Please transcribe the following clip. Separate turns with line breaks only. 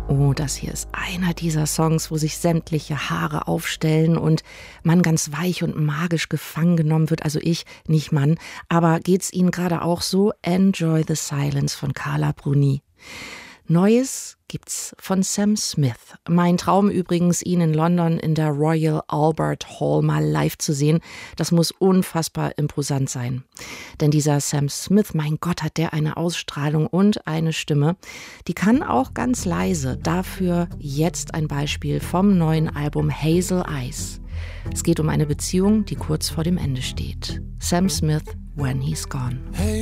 Oh, das hier ist einer dieser Songs, wo sich sämtliche Haare aufstellen und man ganz weich und magisch gefangen genommen wird. Also ich, nicht Mann. Aber geht's Ihnen gerade auch so? Enjoy the Silence von Carla Bruni. Neues gibt's von Sam Smith. Mein Traum übrigens, ihn in London in der Royal Albert Hall mal live zu sehen. Das muss unfassbar imposant sein. Denn dieser Sam Smith, mein Gott, hat der eine Ausstrahlung und eine Stimme. Die kann auch ganz leise. Dafür jetzt ein Beispiel vom neuen Album Hazel Eyes. Es geht um eine Beziehung, die kurz vor dem Ende steht. Sam Smith, When He's Gone.